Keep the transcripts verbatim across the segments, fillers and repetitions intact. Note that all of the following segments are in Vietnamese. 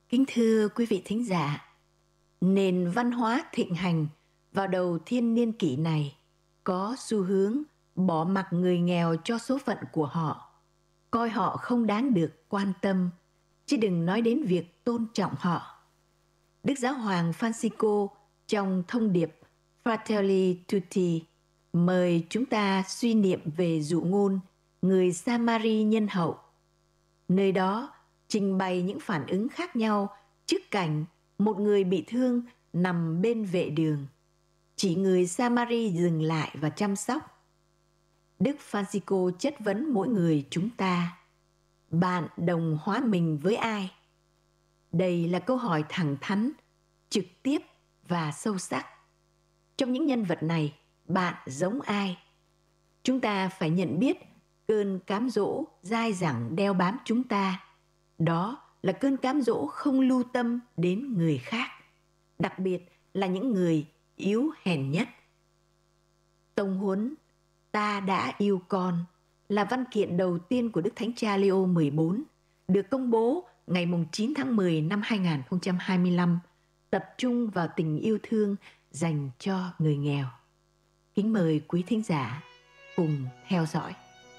Kính thưa quý vị thính giả, nền văn hóa thịnh hành vào đầu thiên niên kỷ này có xu hướng bỏ mặc người nghèo cho số phận của họ, coi họ không đáng được quan tâm, chứ đừng nói đến việc tôn trọng họ. Đức Giáo hoàng Francisco trong thông điệp Fratelli Tutti mời chúng ta suy niệm về dụ ngôn người Samari nhân hậu. Nơi đó trình bày những phản ứng khác nhau trước cảnh một người bị thương nằm bên vệ đường. Chỉ người Samari dừng lại và chăm sóc. Đức Francisco chất vấn mỗi người chúng ta: bạn đồng hóa mình với ai? Đây là câu hỏi thẳng thắn, trực tiếp và sâu sắc. Trong những nhân vật này, bạn giống ai? Chúng ta phải nhận biết cơn cám dỗ dai dẳng đeo bám chúng ta. Đó là cơn cám dỗ không lưu tâm đến người khác, đặc biệt là những người yếu hèn nhất. Tông huấn Ta đã yêu con là văn kiện đầu tiên của Đức Thánh Cha Leo mười bốn, được công bố ngày chín tháng mười năm hai nghìn không trăm hai mươi lăm, tập trung vào tình yêu thương dành cho người nghèo. Kính mời quý thính giả cùng theo dõi.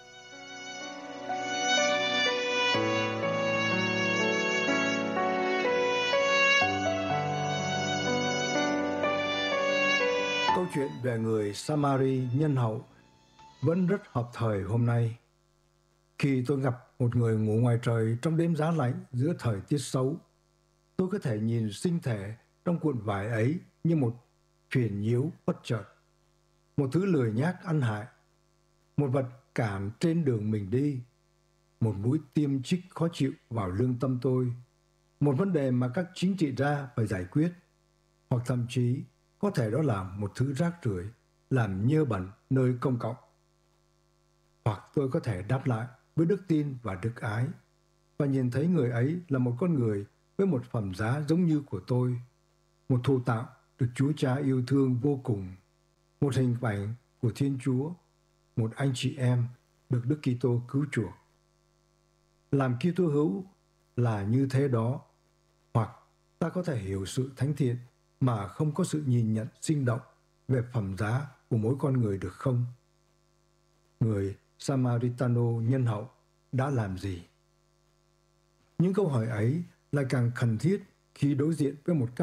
Câu chuyện về người Samari nhân hậu vẫn rất hợp thời hôm nay. Khi tôi gặp một người ngủ ngoài trời trong đêm giá lạnh giữa thời tiết xấu, tôi có thể nhìn sinh thể trong cuộn vải ấy như một phiền nhiễu bất chợt, một thứ lười nhác ăn hại, một vật cản trên đường mình đi, một mũi tiêm chích khó chịu vào lương tâm tôi, một vấn đề mà các chính trị gia phải giải quyết, hoặc thậm chí có thể đó là một thứ rác rưởi làm nhơ bẩn nơi công cộng. Hoặc tôi có thể đáp lại với đức tin và đức ái và nhìn thấy người ấy là một con người với một phẩm giá giống như của tôi, một thụ tạo được Chúa Cha yêu thương vô cùng, một hình ảnh của Thiên Chúa, một anh chị em được Đức Kitô cứu chuộc. Làm Kitô hữu là như thế đó. Hoặc ta có thể hiểu sự thánh thiện mà không có sự nhìn nhận sinh động về phẩm giá của mỗi con người được không? Người Samaritano nhân hậu đã làm gì? Những câu hỏi ấy lại càng cần thiết khi đối diện với một